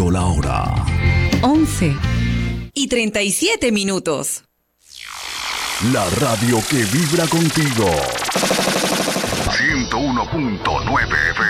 Marcando la hora. 11:37. La radio que vibra contigo. 101.9 FM.